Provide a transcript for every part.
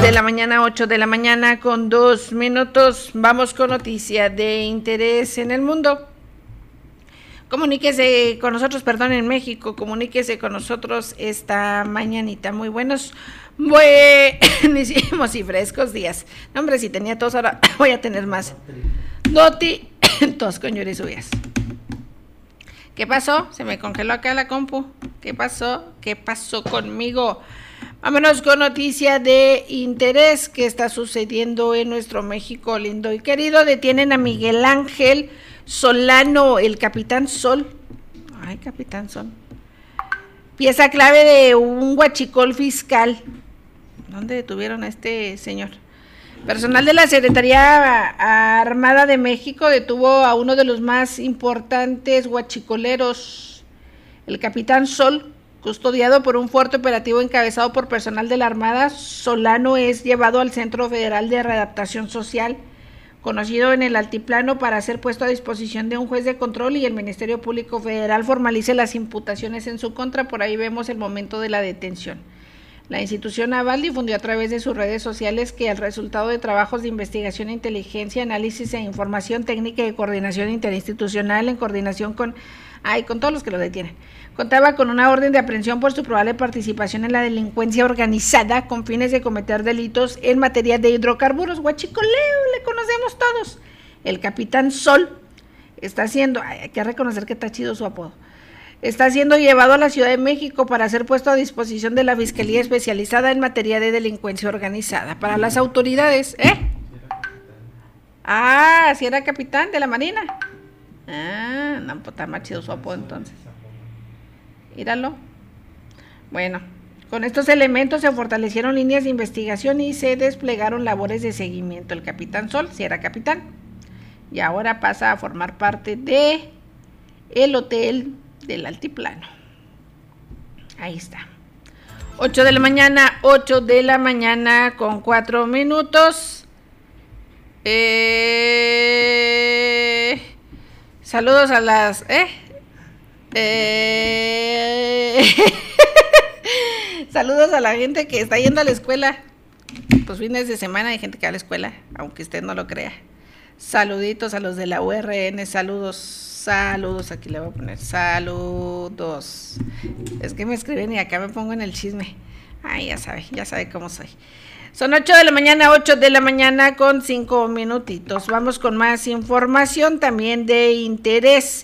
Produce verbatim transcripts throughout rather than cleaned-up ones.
de la mañana, ocho de la mañana con dos minutos. Vamos con noticia de interés en el mundo. Comuníquese con nosotros, perdón, en México, comuníquese con nosotros esta mañanita. Muy buenos, buenísimos y frescos días. No, hombre, si tenía tos, ahora voy a tener más. Doti, tos con llorizuyas. ¿Qué pasó? Se me congeló acá la compu. ¿Qué pasó? ¿Qué pasó conmigo? Vámonos con noticia de interés que está sucediendo en nuestro México lindo y querido. Detienen a Miguel Ángel Solano, el Capitán Sol. Ay, Capitán Sol. Pieza clave de un huachicol fiscal. ¿Dónde detuvieron a este señor? Personal de la Secretaría Armada de México detuvo a uno de los más importantes huachicoleros, el Capitán Sol, custodiado por un fuerte operativo encabezado por personal de la Armada. Solano es llevado al Centro Federal de Readaptación Social, conocido en el Altiplano, para ser puesto a disposición de un juez de control y el Ministerio Público Federal formalice las imputaciones en su contra. Por ahí vemos el momento de la detención. La institución naval difundió a través de sus redes sociales que el resultado de trabajos de investigación, inteligencia, análisis e información técnica y coordinación interinstitucional en coordinación con, ay, con todos los que lo detienen, contaba con una orden de aprehensión por su probable participación en la delincuencia organizada con fines de cometer delitos en materia de hidrocarburos. Huachicoleo, le conocemos todos. El Capitán Sol está siendo, ay, hay que reconocer que está chido su apodo, está siendo llevado a la Ciudad de México para ser puesto a disposición de la Fiscalía Especializada en materia de delincuencia organizada. Para las autoridades, ¿eh? Ah, si era capitán de la Marina. Ah, no, pues está más chido su apodo entonces. Míralo. Bueno, con estos elementos se fortalecieron líneas de investigación y se desplegaron labores de seguimiento. El Capitán Sol, si era capitán, y ahora pasa a formar parte de el hotel del Altiplano. Ahí está. ocho de la mañana, ocho de la mañana con cuatro minutos. Eh, saludos a las... ¿eh? Eh, saludos a la gente que está yendo a la escuela. Los fines de semana hay gente que va a la escuela, aunque usted no lo crea. Saluditos a los de la U R N, saludos, saludos, aquí le voy a poner saludos. Es que me escriben y acá me pongo en el chisme. Ay, ya sabe, ya sabe cómo soy. Son ocho de la mañana, ocho de la mañana con cinco minutitos. Vamos con más información también de interés.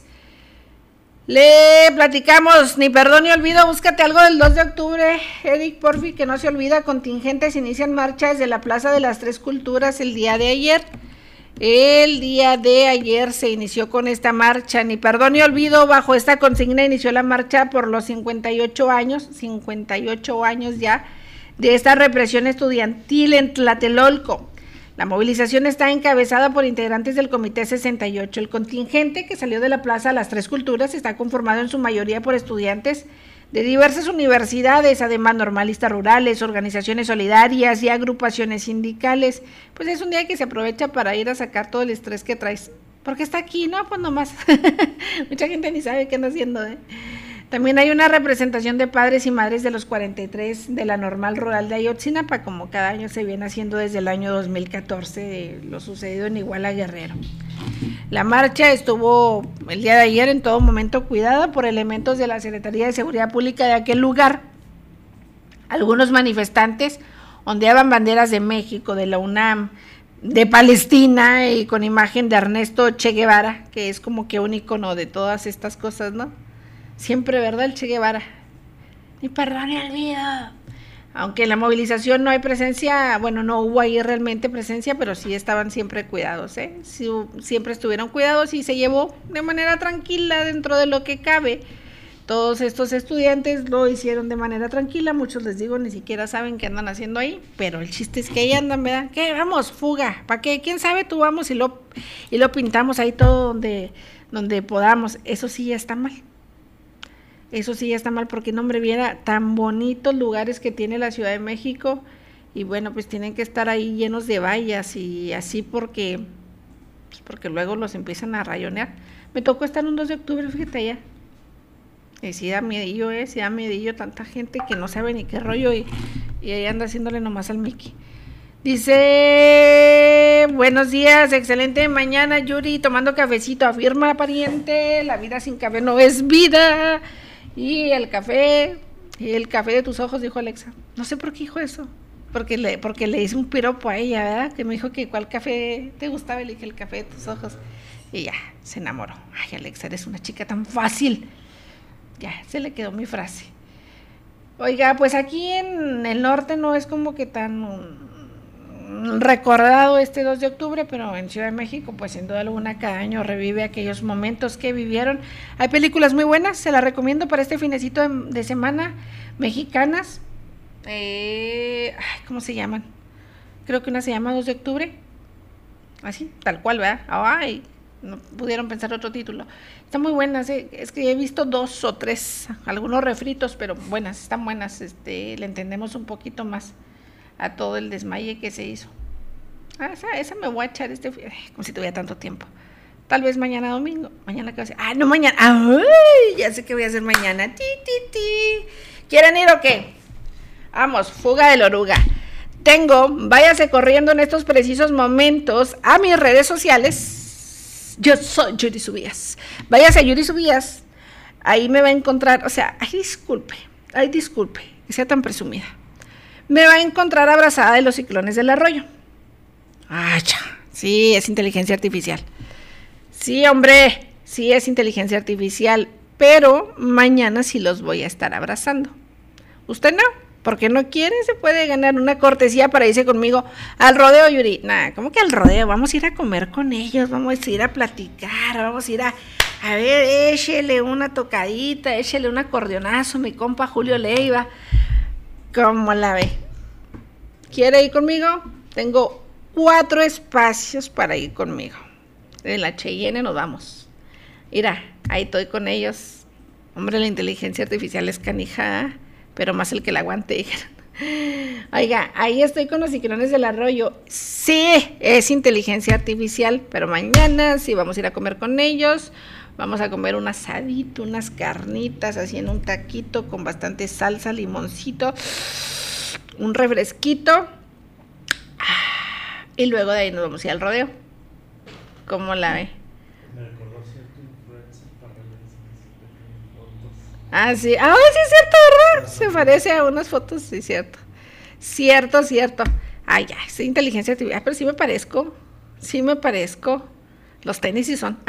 Le platicamos, ni perdón ni olvido, búscate algo del dos de octubre, Eric, porfi, que no se olvida. Contingentes inician marcha desde la Plaza de las Tres Culturas el día de ayer. El día de ayer se inició con esta marcha, ni perdón ni olvido. Bajo esta consigna inició la marcha por los cincuenta y ocho años, cincuenta y ocho años ya, de esta represión estudiantil en Tlatelolco. La movilización está encabezada por integrantes del Comité sesenta y ocho. El contingente que salió de la Plaza de las Tres Culturas está conformado en su mayoría por estudiantes de diversas universidades, además normalistas rurales, organizaciones solidarias y agrupaciones sindicales. Pues es un día que se aprovecha para ir a sacar todo el estrés que traes. Porque está aquí, ¿no? Pues nomás. Mucha gente ni sabe qué anda haciendo, ¿eh? También hay una representación de padres y madres de los cuarenta y tres de la Normal Rural de Ayotzinapa, como cada año se viene haciendo desde el año dos mil catorce, lo sucedido en Iguala Guerrero. La marcha estuvo el día de ayer en todo momento cuidada por elementos de la Secretaría de Seguridad Pública de aquel lugar. Algunos manifestantes ondeaban banderas de México, de la UNAM, de Palestina y con imagen de Ernesto Che Guevara, que es como que un icono de todas estas cosas, ¿no? Siempre, ¿verdad? El Che Guevara. Ni perdón ni olvido. Aunque en la movilización no hay presencia, bueno, no hubo ahí realmente presencia, pero sí estaban siempre cuidados, ¿eh? Sí, siempre estuvieron cuidados y se llevó de manera tranquila dentro de lo que cabe. Todos estos estudiantes lo hicieron de manera tranquila, muchos les digo, ni siquiera saben qué andan haciendo ahí, pero el chiste es que ahí andan, ¿verdad? ¿Qué? Vamos, fuga, ¿para qué? ¿Quién sabe? Tú vamos y lo, y lo pintamos ahí todo donde, donde podamos. Eso sí ya está mal. Eso sí ya está mal porque no, hombre, viera tan bonitos lugares que tiene la Ciudad de México y bueno, pues tienen que estar ahí llenos de vallas y así porque, pues porque luego los empiezan a rayonear. Me tocó estar un dos de octubre, fíjate allá. Y sí da miedillo, eh, sí da miedillo, tanta gente que no sabe ni qué rollo y, y ahí anda haciéndole nomás al Mickey. Dice, buenos días, excelente mañana, Yuri, tomando cafecito, afirma pariente, la vida sin café no es vida. Y el café, y el café de tus ojos, dijo Alexa. No sé por qué dijo eso, porque le, porque le hice un piropo a ella, ¿verdad? Que me dijo que cuál café te gustaba, y le dije el café de tus ojos. Y ya, se enamoró. Ay, Alexa, eres una chica tan fácil. Ya, se le quedó mi frase. Oiga, pues aquí en el norte no es como que tan recordado este dos de octubre, pero en Ciudad de México, pues sin duda alguna, cada año revive aquellos momentos que vivieron. Hay películas muy buenas, se las recomiendo para este finecito de, de semana, mexicanas. Eh, ay, ¿cómo se llaman? Creo que una se llama dos de octubre, así, tal cual, ¿verdad? Ay, no pudieron pensar otro título. Están muy buenas, ¿eh? Es que he visto dos o tres, algunos refritos, pero buenas, están buenas, este, le entendemos un poquito más a todo el desmaye que se hizo. Ah, esa, esa me voy a echar este, como si tuviera tanto tiempo. Tal vez mañana domingo. Mañana qué voy a hacer. Ah, no, mañana. Ay, ya sé qué voy a hacer mañana. Ti, ti, ti. ¿Quieren ir o qué? Vamos, fuga de la oruga. Tengo, váyase corriendo en estos precisos momentos a mis redes sociales. Yo soy Yuri Subías. Váyase a Yuri Subías. Ahí me va a encontrar, o sea, ay, disculpe, ay, disculpe, que sea tan presumida. Me va a encontrar abrazada de los ciclones del arroyo. Ah, ya. Sí, es inteligencia artificial. Sí, hombre, sí es inteligencia artificial, pero mañana sí los voy a estar abrazando. ¿Usted no? Porque no quiere, se puede ganar una cortesía para irse conmigo al rodeo, Yuri. Nah, ¿cómo que al rodeo? Vamos a ir a comer con ellos, vamos a ir a platicar, vamos a ir a... A ver, échele una tocadita, échele un acordeonazo, mi compa Julio Leiva. ¿Cómo la ve? ¿Quiere ir conmigo? Tengo cuatro espacios para ir conmigo. En la Cheyenne nos vamos. Mira, ahí estoy con ellos. Hombre, la inteligencia artificial es canija, pero más el que la aguante. Oiga, ahí estoy con los ciclones del arroyo. Sí, es inteligencia artificial, pero mañana sí vamos a ir a comer con ellos. Vamos a comer un asadito, unas carnitas, así en un taquito con bastante salsa, limoncito, un refresquito. Y luego de ahí nos vamos a ir al rodeo. ¿Cómo la ve? Me recordó cierto influencer para fotos. Ah, sí. Ah, sí es cierto, ¿verdad? Se parece a unas fotos, sí, cierto. Cierto, cierto. Ay, ya, es inteligencia artificial. Pero sí me parezco. Sí me parezco. Los tenis sí son.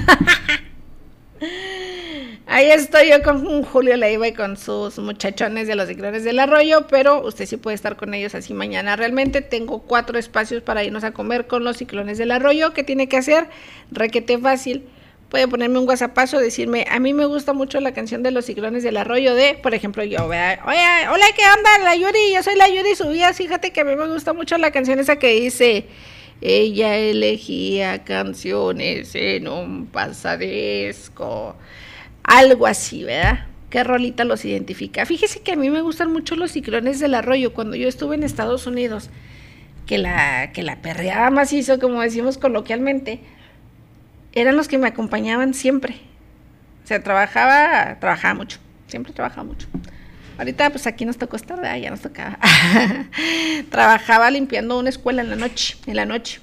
Ahí estoy yo con Julio Leiva y con sus muchachones de los ciclones del arroyo, pero usted sí puede estar con ellos así mañana. Realmente tengo cuatro espacios para irnos a comer con los ciclones del arroyo. ¿Qué tiene que hacer? Requete fácil. Puede ponerme un whatsappazo, decirme, a mí me gusta mucho la canción de los ciclones del arroyo de, por ejemplo, yo, ¿verdad? Oye, hola, ¿qué onda? La Yuri, yo soy la Yuri Subías. Fíjate que a mí me gusta mucho la canción esa que dice... Ella elegía canciones en un pasadisco. Algo así, ¿verdad? ¿Qué rolita los identifica? Fíjese que a mí me gustan mucho los ciclones del arroyo. Cuando yo estuve en Estados Unidos, que la, que la perreaba macizo, como decimos coloquialmente, eran los que me acompañaban siempre. O sea, trabajaba, trabajaba mucho. Siempre trabajaba mucho. Ahorita pues aquí nos tocó estar, ¿verdad? Ya nos tocaba. Trabajaba limpiando una escuela en la noche, en la noche.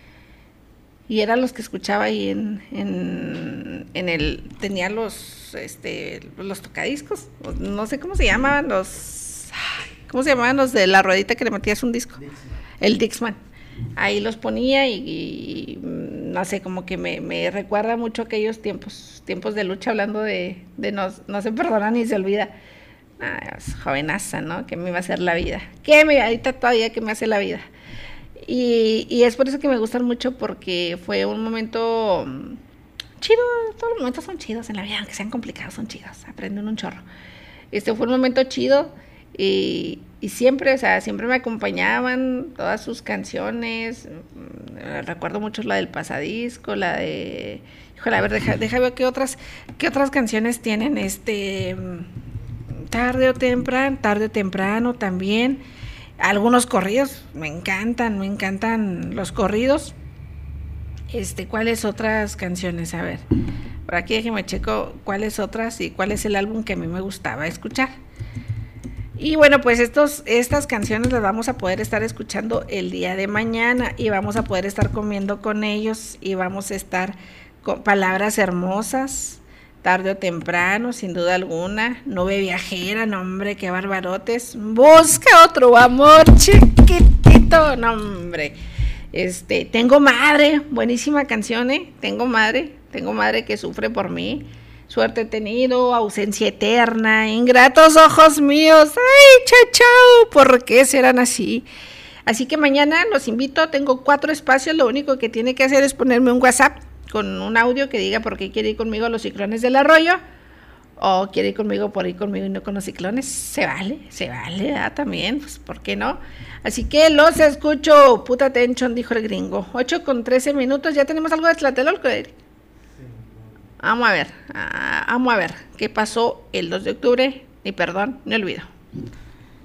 Y eran los que escuchaba ahí en, en, en el, tenía los, este, los tocadiscos, no sé cómo se llamaban, los, ¿cómo se llamaban los de la ruedita que le metías un disco? Dixman. El Dixman. Ahí los ponía y, y no sé, como que me, me recuerda mucho aquellos tiempos, tiempos de lucha, hablando de, de no, no se perdona ni se olvida. Ah, es jovenaza, ¿no? ¿Qué me iba a hacer la vida? ¿Qué me ahorita todavía que me hace la vida? Y, y es por eso que me gustan mucho, porque fue un momento chido. Todos los momentos son chidos en la vida, aunque sean complicados, son chidos, aprenden un chorro. Este fue un momento chido y, y siempre, o sea, siempre me acompañaban todas sus canciones. Recuerdo mucho la del pasadisco, la de... Híjole, a ver, deja, deja ver qué otras, qué otras canciones tienen, este... Tarde o temprano, tarde o temprano también. Algunos corridos, me encantan, me encantan los corridos. Este, ¿cuáles otras canciones? A ver, por aquí déjeme checo cuáles otras y cuál es el álbum que a mí me gustaba escuchar. Y bueno, pues estos, estas canciones las vamos a poder estar escuchando el día de mañana y vamos a poder estar comiendo con ellos y vamos a estar con palabras hermosas, tarde o temprano, sin duda alguna. Nube viajera, no hombre, qué barbarotes. Busca otro amor, chiquitito, no hombre. Este, tengo madre, buenísima canción, ¿eh? Tengo madre, tengo madre que sufre por mí. Suerte he tenido, ausencia eterna, ingratos ojos míos, ay, chao, chao, ¿por qué serán así? Así que mañana los invito, tengo cuatro espacios, lo único que tiene que hacer es ponerme un WhatsApp con un audio que diga por qué quiere ir conmigo a los ciclones del arroyo, o quiere ir conmigo por ir conmigo y no con los ciclones, se vale, se vale, ¿verdad? También, pues, ¿por qué no? Así que los escucho, puta atención, dijo el gringo, ocho con trece minutos, ¿ya tenemos algo de Tlatelolco, Eric? Vamos a ver, ah, vamos a ver qué pasó el dos de octubre, ni perdón, ni olvido.